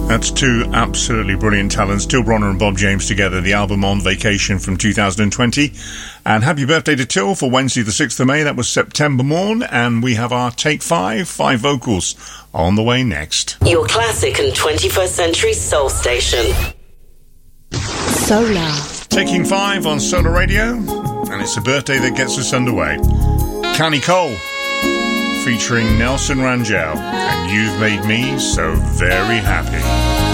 That's two absolutely brilliant talents, Till Bronner and Bob James together, the album On Vacation from 2020. And happy birthday to Till for Wednesday the 6th of May, that was September Morn, and we have our Take 5 vocals on the way next. Your classic and 21st century soul station. Solar. Taking 5 on Solar Radio, and it's a birthday that gets us underway. Connie Cole, featuring Nelson Rangel, and You've Made Me So Very Happy.